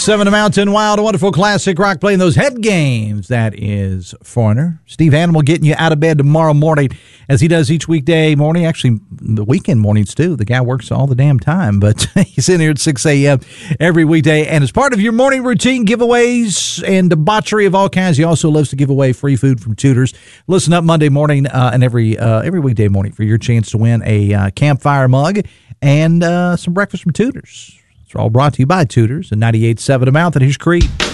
Seven to Mountain Wild, a wonderful classic rock playing those head games. That is Foreigner. Steve Hannibal getting you out of bed tomorrow morning as he does each weekday morning. Actually, the weekend mornings, too. The guy works all the damn time, but he's in here at 6 a.m. every weekday. And as part of your morning routine, giveaways and debauchery of all kinds, he also loves to give away free food from Tudors. Listen up Monday morning and every weekday morning for your chance to win a campfire mug and some breakfast from Tudors. It's all brought to you by Tudors and 98.7 A Mouth. And here's Creed.